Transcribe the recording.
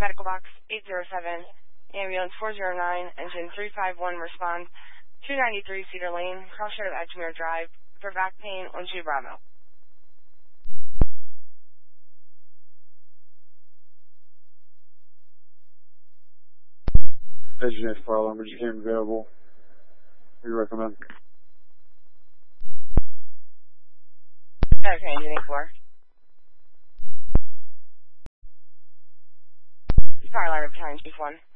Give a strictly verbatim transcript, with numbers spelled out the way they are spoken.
Medical Box eight zero seven, Ambulance four zero nine, Engine three five one, respond. two ninety-three Cedar Lane, cross road Edgemere Drive, for back pain, one two Bravo. Engineer fire alarm became available. What do you recommend? Okay, Engine eight four. Fire alarm of time, chief one.